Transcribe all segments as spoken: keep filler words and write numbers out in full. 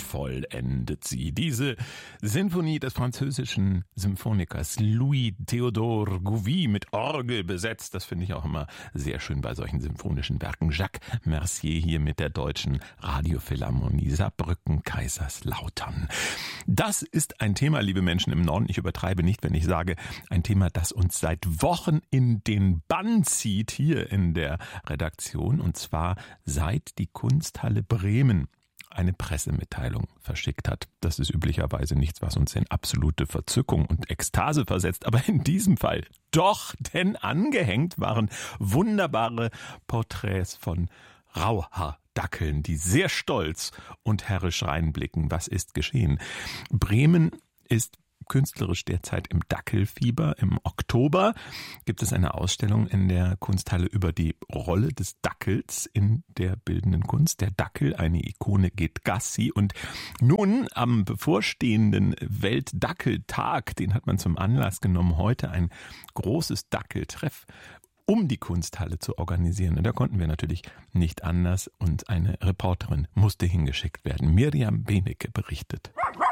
vollendet sie. Diese Sinfonie des französischen Symphonikers Louis Théodore Gouvy mit Orgel besetzt. Das finde ich auch immer sehr schön bei solchen symphonischen Werken. Jacques Mercier hier mit der Deutschen Radiophilharmonie Saarbrücken-Kaiserslautern. Das ist ein Thema, liebe Menschen im Norden. Ich übertreibe nicht, wenn ich sage, ein Thema, das uns seit Wochen in den Bann zieht hier in der Redaktion. Und zwar seit die Kunsthalle Bremen eine Pressemitteilung verschickt hat. Das ist üblicherweise nichts, was uns in absolute Verzückung und Ekstase versetzt. Aber in diesem Fall doch, denn angehängt waren wunderbare Porträts von Rauhaardackeln, die sehr stolz und herrisch reinblicken. Was ist geschehen? Bremen ist künstlerisch derzeit im Dackelfieber. Im Oktober gibt es eine Ausstellung in der Kunsthalle über die Rolle des Dackels in der bildenden Kunst. Der Dackel, eine Ikone, geht Gassi. Und nun am bevorstehenden Weltdackeltag, den hat man zum Anlass genommen, heute ein großes Dackeltreff um die Kunsthalle zu organisieren. Und da konnten wir natürlich nicht anders und eine Reporterin musste hingeschickt werden. Mirjam Benecke berichtet.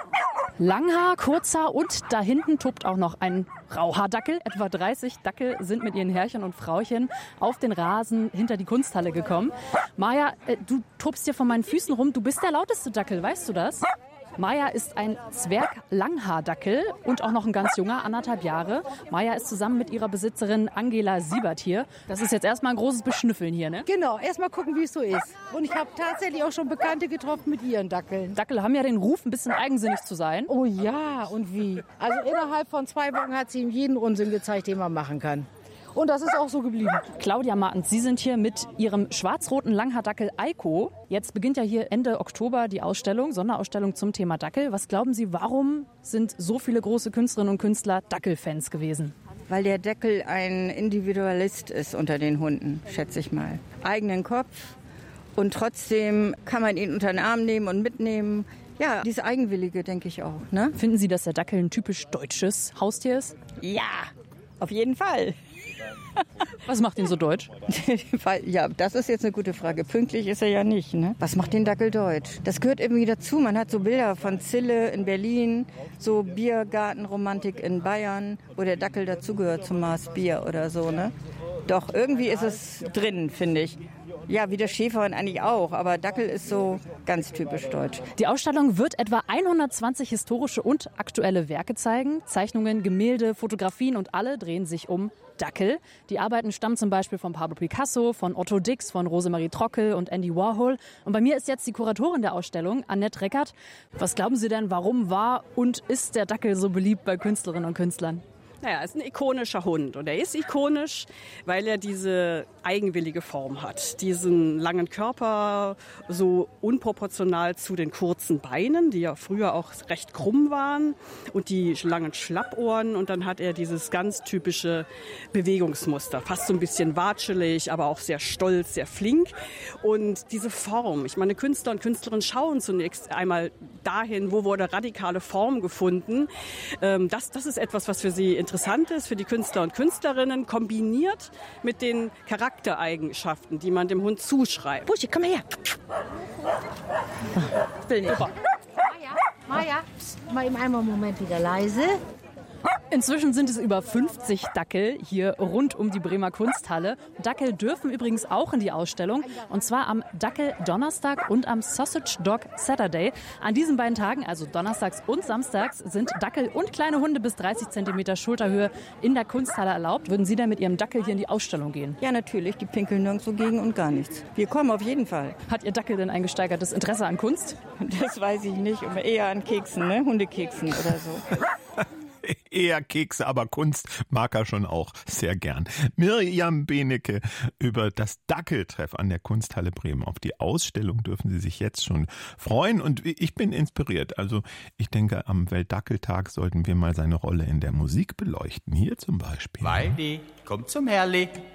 Langhaar, Kurzhaar und da hinten tobt auch noch ein Rauhaardackel. Etwa dreißig Dackel sind mit ihren Herrchen und Frauchen auf den Rasen hinter die Kunsthalle gekommen. Maja, äh, du tobst hier von meinen Füßen rum. Du bist der lauteste Dackel, weißt du das? Maja ist ein Zwerg-Langhaardackel und auch noch ein ganz junger, anderthalb Jahre. Maja ist zusammen mit ihrer Besitzerin Angela Siebert hier. Das ist jetzt erstmal ein großes Beschnüffeln hier, ne? Genau, erstmal gucken, wie es so ist. Und ich habe tatsächlich auch schon Bekannte getroffen mit ihren Dackeln. Dackel haben ja den Ruf, ein bisschen eigensinnig zu sein. Oh ja, und wie? Also innerhalb von zwei Wochen hat sie ihm jeden Unsinn gezeigt, den man machen kann. Und das ist auch so geblieben. Claudia Martens, Sie sind hier mit Ihrem schwarz-roten Langhaardackel Eiko. Jetzt beginnt ja hier Ende Oktober die Ausstellung, Sonderausstellung zum Thema Dackel. Was glauben Sie, warum sind so viele große Künstlerinnen und Künstler Dackelfans gewesen? Weil der Dackel ein Individualist ist unter den Hunden, schätze ich mal. Eigenen Kopf und trotzdem kann man ihn unter den Arm nehmen und mitnehmen. Ja, dieses Eigenwillige, denke ich auch. Ne? Finden Sie, dass der Dackel ein typisch deutsches Haustier ist? Ja, auf jeden Fall. Was macht ihn so deutsch? Ja, das ist jetzt eine gute Frage. Pünktlich ist er ja nicht, ne? Was macht den Dackel deutsch? Das gehört irgendwie dazu. Man hat so Bilder von Zille in Berlin, so Biergartenromantik in Bayern, wo der Dackel dazugehört zum Maß Bier oder so, ne? Doch, irgendwie ist es drin, finde ich. Ja, wie der Schäferhund eigentlich auch, aber Dackel ist so ganz typisch deutsch. Die Ausstellung wird etwa hundertzwanzig historische und aktuelle Werke zeigen. Zeichnungen, Gemälde, Fotografien und alle drehen sich um Dackel. Die Arbeiten stammen zum Beispiel von Pablo Picasso, von Otto Dix, von Rosemarie Trockel und Andy Warhol. Und bei mir ist jetzt die Kuratorin der Ausstellung, Annette Reckert. Was glauben Sie denn, warum war und ist der Dackel so beliebt bei Künstlerinnen und Künstlern? Naja, er ist ein ikonischer Hund und er ist ikonisch, weil er diese eigenwillige Form hat. Diesen langen Körper, so unproportional zu den kurzen Beinen, die ja früher auch recht krumm waren, und die langen Schlappohren, und dann hat er dieses ganz typische Bewegungsmuster, fast so ein bisschen watschelig, aber auch sehr stolz, sehr flink. Und diese Form, ich meine, Künstler und Künstlerinnen schauen zunächst einmal dahin, wo wurde radikale Form gefunden. Das, das ist etwas, was für sie interessant ist, für die Künstler und Künstlerinnen, kombiniert mit den Charaktereigenschaften, die man dem Hund zuschreibt. Buschi, komm her. Will nicht. Maja, Maja, pst, mal eben einmal einen Moment wieder leise. Inzwischen sind es über fünfzig Dackel hier rund um die Bremer Kunsthalle. Dackel dürfen übrigens auch in die Ausstellung, und zwar am Dackel-Donnerstag und am Sausage Dog Saturday. An diesen beiden Tagen, also donnerstags und samstags, sind Dackel und kleine Hunde bis dreißig Zentimeter Schulterhöhe in der Kunsthalle erlaubt. Würden Sie denn mit Ihrem Dackel hier in die Ausstellung gehen? Ja, natürlich, die pinkeln nirgendwo gegen und gar nichts. Wir kommen auf jeden Fall. Hat Ihr Dackel denn ein gesteigertes Interesse an Kunst? Das weiß ich nicht, aber eher an Keksen, ne? Hundekeksen oder so. Eher Kekse, aber Kunst mag er schon auch sehr gern. Mirjam Benecke über das Dackeltreff an der Kunsthalle Bremen. Auf die Ausstellung dürfen Sie sich jetzt schon freuen. Und ich bin inspiriert. Also ich denke, am Weltdackeltag sollten wir mal seine Rolle in der Musik beleuchten. Hier zum Beispiel. Weidi, komm zum Herrli.